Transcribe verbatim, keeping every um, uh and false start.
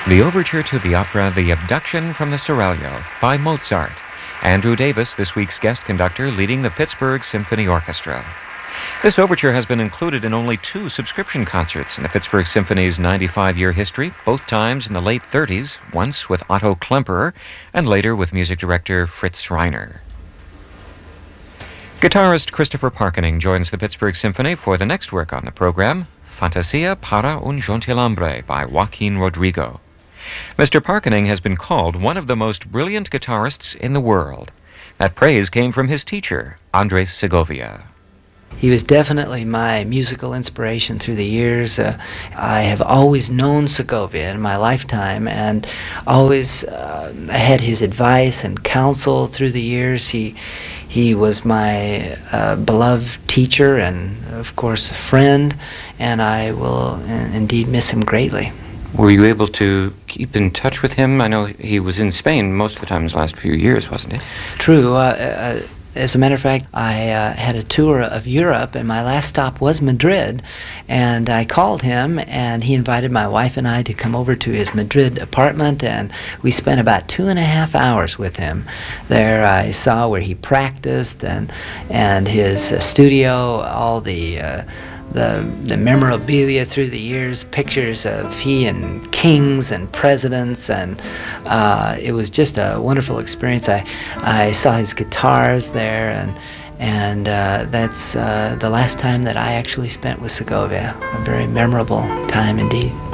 The overture to the opera The Abduction from the Seraglio by Mozart. Andrew Davis, this week's guest conductor, leading the Pittsburgh Symphony Orchestra. This overture has been included in only two subscription concerts in the Pittsburgh Symphony's ninety-five-year history, both times in the late thirties, once with Otto Klemperer and later with music director Fritz Reiner. Guitarist Christopher Parkening joins the Pittsburgh Symphony for the next work on the program, Fantasia para un Gentilhombre by Joaquin Rodrigo. Mister Parkening has been called one of the most brilliant guitarists in the world. That praise came from his teacher, Andres Segovia. He was definitely my musical inspiration through the years. Uh, I have always known Segovia in my lifetime and always uh, had his advice and counsel through the years. He, he was my uh, beloved teacher and, of course, a friend, and I will in- indeed miss him greatly. Were you able to keep in touch with him? I know he was in Spain most of the time in the last few years, wasn't he? True. Uh, uh, as a matter of fact, I uh, had a tour of Europe, and my last stop was Madrid, and I called him, and he invited my wife and I to come over to his Madrid apartment, and we spent about two and a half hours with him. There I saw where he practiced and, and his uh, studio, all the... Uh, The, the memorabilia through the years, pictures of he and kings and presidents, and uh, it was just a wonderful experience. I, I saw his guitars there, and, and uh, that's uh, the last time that I actually spent with Segovia. A very memorable time indeed.